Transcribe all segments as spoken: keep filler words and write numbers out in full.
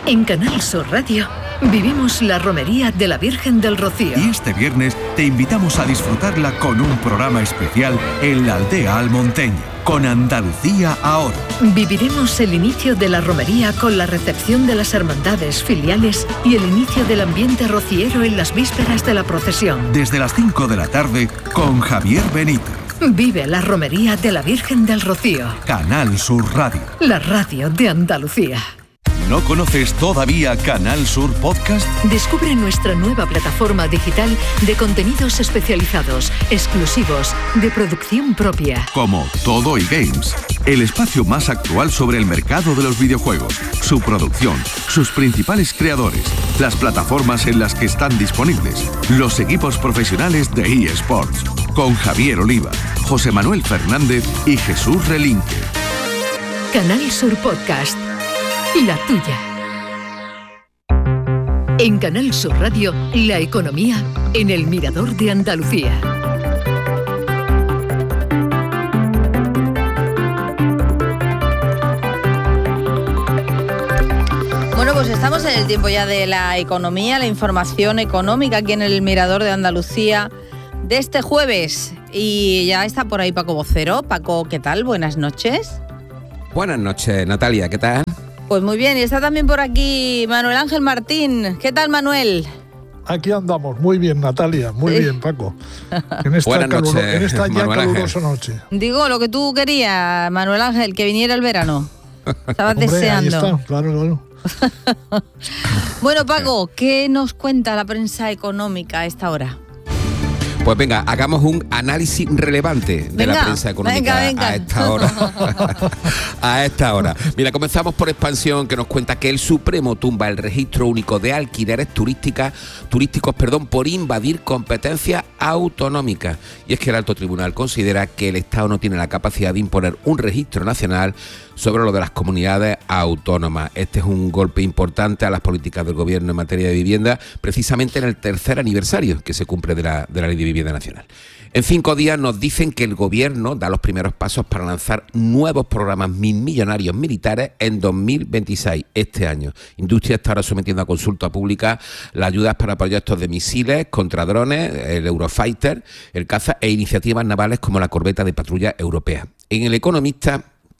En Canal Sur Radio vivimos la romería de la Virgen del Rocío. Y este viernes te invitamos a disfrutarla con un programa especial en la aldea almonteña, con Andalucía ahora. Viviremos el inicio de la romería con la recepción de las hermandades filiales y el inicio del ambiente rociero en las vísperas de la procesión. Desde las cinco de la tarde con Javier Benito. Vive la romería de la Virgen del Rocío. Canal Sur Radio. La radio de Andalucía. ¿No conoces todavía Canal Sur Podcast? Descubre nuestra nueva plataforma digital de contenidos especializados, exclusivos, de producción propia. Como Todo y Games, el espacio más actual sobre el mercado de los videojuegos, su producción, sus principales creadores, las plataformas en las que están disponibles, los equipos profesionales de eSports, con Javier Oliva, José Manuel Fernández y Jesús Relinque. Canal Sur Podcast. La tuya. En Canal Sur Radio, la economía en el Mirador de Andalucía. Bueno, pues estamos en el tiempo ya de la economía, la información económica aquí en el Mirador de Andalucía de este jueves. Y ya está por ahí Paco Vocero. Paco, ¿qué tal? Buenas noches. Buenas noches, Natalia, ¿qué tal? Pues muy bien, y está también por aquí Manuel Ángel Martín. ¿Qué tal, Manuel? Aquí andamos, muy bien, Natalia, muy sí. bien, Paco. En esta, Buenas caluro, noches, en esta ya Manuel calurosa Ángel. noche. Digo, lo que tú querías, Manuel Ángel, que viniera el verano. Estabas Hombre, deseando. Ahí está, claro, claro. Bueno, Paco, ¿qué nos cuenta la prensa económica a esta hora? Pues venga, hagamos un análisis relevante de venga, la prensa económica venga, venga. a esta hora. a esta hora. Mira, comenzamos por Expansión, que nos cuenta que el Supremo tumba el registro único de alquileres turísticas, turísticos perdón, por invadir competencias autonómicas. Y es que el Alto Tribunal considera que el Estado no tiene la capacidad de imponer un registro nacional sobre lo de las comunidades autónomas. Este es un golpe importante a las políticas del Gobierno en materia de vivienda, precisamente en el tercer aniversario que se cumple de la, de la Ley de Vivienda Nacional. En cinco días nos dicen que el Gobierno da los primeros pasos para lanzar nuevos programas mil millonarios militares en dos mil veintiséis, este año. Industria está ahora sometiendo a consulta pública las ayudas para proyectos de misiles contra drones, el Eurofighter, el caza e iniciativas navales como la corbeta de patrulla europea. En El Economista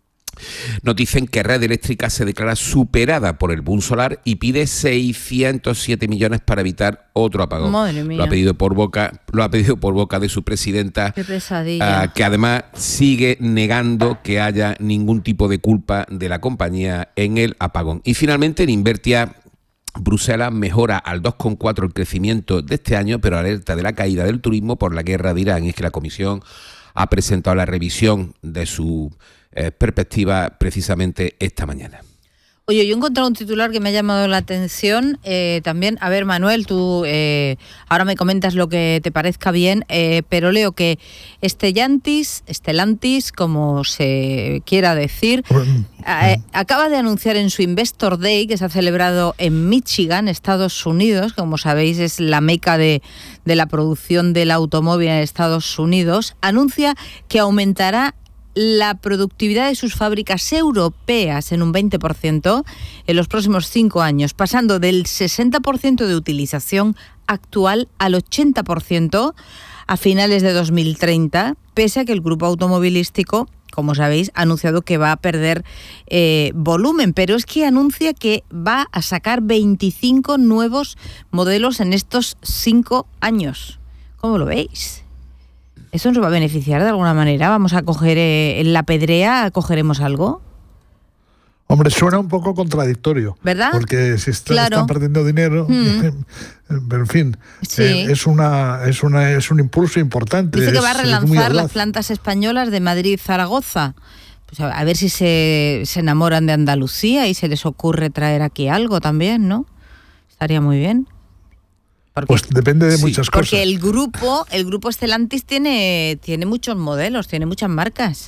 nos dicen que Red Eléctrica se declara superada por el boom solar y pide seiscientos siete millones para evitar otro apagón. Madre mía. Lo ha pedido por boca, lo ha pedido por boca de su presidenta. Qué pesadilla. Uh, que además sigue negando que haya ningún tipo de culpa de la compañía en el apagón. Y finalmente en Invertia, Bruselas mejora al dos coma cuatro el crecimiento de este año, pero alerta de la caída del turismo por la guerra de Irán. Y es que la Comisión ha presentado la revisión de su eh, perspectiva precisamente esta mañana. Oye, yo he encontrado un titular que me ha llamado la atención eh, también. A ver, Manuel, tú eh, ahora me comentas lo que te parezca bien, eh, pero leo que Stellantis, Stellantis, como se quiera decir, eh, acaba de anunciar en su Investor Day, que se ha celebrado en Michigan, Estados Unidos, como sabéis es la meca de, de la producción del automóvil en Estados Unidos, anuncia que aumentará la productividad de sus fábricas europeas en un veinte por ciento en los próximos cinco años, pasando del sesenta por ciento de utilización actual al ochenta por ciento a finales de dos mil treinta, pese a que el grupo automovilístico, como sabéis, ha anunciado que va a perder eh, volumen, pero es que anuncia que va a sacar veinticinco nuevos modelos en estos cinco años. ¿Cómo lo veis? ¿Eso nos va a beneficiar de alguna manera? ¿Vamos a coger eh, en la pedrea, cogeremos algo? Hombre, suena un poco contradictorio, ¿verdad? Porque si está, claro. están perdiendo dinero, mm. pero en fin, sí. eh, es una es una es un impulso importante. Dice que es, va a relanzar las plantas españolas de Madrid-Zaragoza. Pues a, a ver si se, se enamoran de Andalucía y se les ocurre traer aquí algo también, ¿no? Estaría muy bien. Porque, pues depende de sí, muchas cosas. Porque el grupo, el grupo Stellantis tiene, tiene muchos modelos, tiene muchas marcas.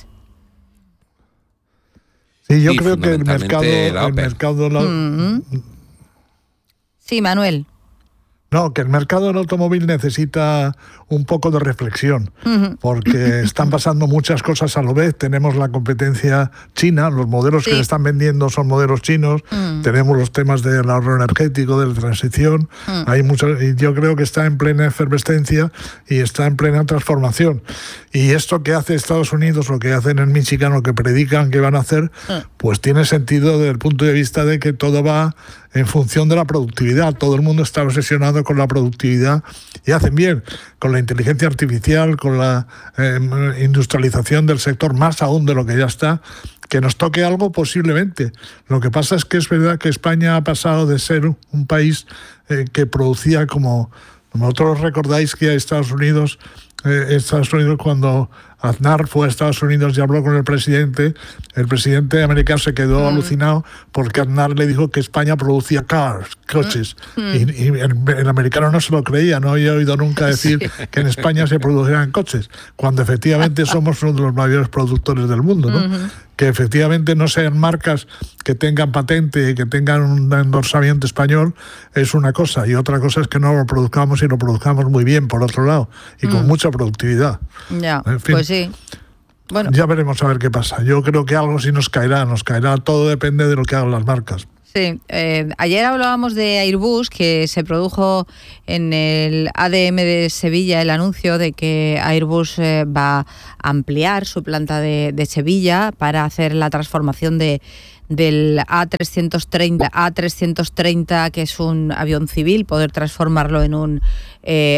Sí, yo sí, creo que el mercado, la el mercado la... Mm-hmm. Sí, Manuel. No, que el mercado del automóvil necesita un poco de reflexión, uh-huh. porque están pasando muchas cosas a la vez. Tenemos la competencia china, los modelos sí. que le están vendiendo son modelos chinos, uh-huh. tenemos los temas del ahorro energético, de la transición, uh-huh. hay muchos, y yo creo que está en plena efervescencia y está en plena transformación. Y esto que hace Estados Unidos, lo que hacen en Michigan, lo que predican que van a hacer, uh-huh. pues tiene sentido desde el punto de vista de que todo va en función de la productividad. Todo el mundo está obsesionado con la productividad y hacen bien con la inteligencia artificial, con la eh, industrialización del sector, más aún de lo que ya está, que nos toque algo posiblemente. Lo que pasa es que es verdad que España ha pasado de ser un país eh, que producía como... Vosotros recordáis que a Estados Unidos, eh, Estados Unidos cuando Aznar fue a Estados Unidos y habló con el presidente, el presidente americano se quedó mm. alucinado porque Aznar le dijo que España producía cars, coches, mm. y, y el, el americano no se lo creía, no había oído nunca decir sí. que en España se produjeran coches, cuando efectivamente somos uno de los mayores productores del mundo, ¿no? Mm-hmm. Que efectivamente no sean marcas que tengan patente y que tengan un endorsamiento español es una cosa, y otra cosa es que no lo produzcamos y lo produzcamos muy bien, por otro lado, y mm. con mucha productividad. Ya, en fin, pues sí. Bueno. Ya veremos a ver qué pasa. Yo creo que algo sí nos caerá, nos caerá, todo depende de lo que hagan las marcas. Sí, eh, ayer hablábamos de Airbus, que se produjo en el A D M de Sevilla el anuncio de que Airbus eh, va a ampliar su planta de, de Sevilla para hacer la transformación de del A trescientos treinta, A trescientos treinta, que es un avión civil, poder transformarlo en un eh,